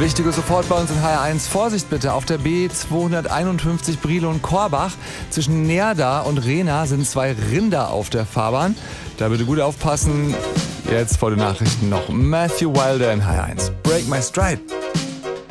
Wichtige sofort bei uns in HR1. Vorsicht bitte, auf der B251 Brilon-Korbach zwischen Neerda und Rehna sind 2 Rinder auf der Fahrbahn. Da bitte gut aufpassen. Jetzt vor den Nachrichten noch Matthew Wilder in HR1. Break My Stride.